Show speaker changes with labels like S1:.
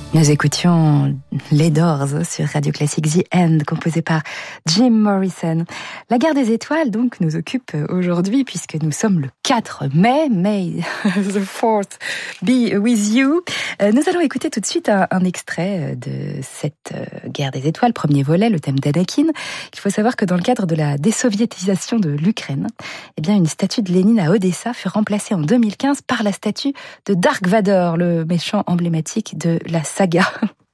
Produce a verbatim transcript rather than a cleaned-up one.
S1: Nous écoutions les Doors sur Radio Classique The End, composé par Jim Morrison. La guerre des étoiles, donc, nous occupe aujourd'hui, puisque nous sommes le quatre mai, May the fourth be with you. Nous allons écouter tout de suite un, un extrait de cette guerre des étoiles, premier volet, le thème d'Anakin. Il faut savoir que dans le cadre de la désoviétisation de l'Ukraine, eh bien, une statue de Lénine à Odessa fut remplacée en deux mille quinze par la statue de Dark Vador, le méchant emblématique de la saga.